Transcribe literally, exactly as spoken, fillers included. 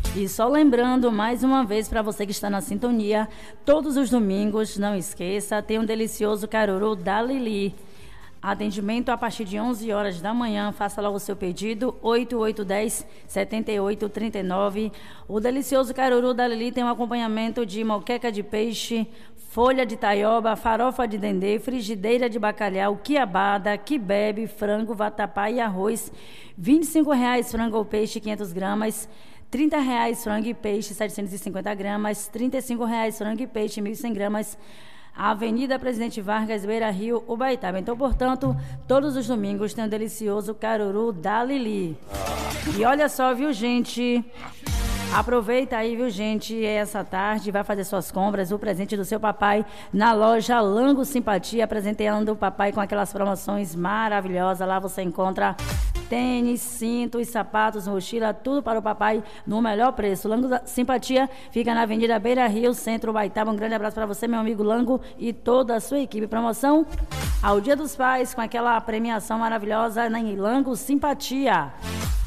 E só lembrando mais uma vez para você que está na sintonia, todos os domingos, não esqueça, tem um delicioso caruru da Lili. Atendimento a partir de onze horas da manhã. Faça logo o seu pedido, oito oito um zero, sete oito três nove. O delicioso caruru da Lili tem um acompanhamento de moqueca de peixe, folha de taioba, farofa de dendê, frigideira de bacalhau, quiabada, quibebe, frango, vatapá e arroz. vinte e cinco reais frango ou peixe, quinhentas gramas. trinta reais frango e peixe, setecentas e cinquenta gramas. trinta e cinco reais frango e peixe, mil e cem gramas. Avenida Presidente Vargas, Beira Rio, Ubaitaba. Então, portanto, todos os domingos tem um delicioso caruru da Lili. E olha só, viu, gente? Aproveita aí, viu, gente, essa tarde, vai fazer suas compras, o presente do seu papai na loja Lango Simpatia, apresentando o papai com aquelas promoções maravilhosas. Lá você encontra tênis, cintos, sapatos, mochila, tudo para o papai no melhor preço. Lango Simpatia fica na Avenida Beira Rio, Centro Ubaitaba. Um grande abraço para você, meu amigo Lango, e toda a sua equipe. Promoção ao Dia dos Pais, com aquela premiação maravilhosa na Lango Simpatia.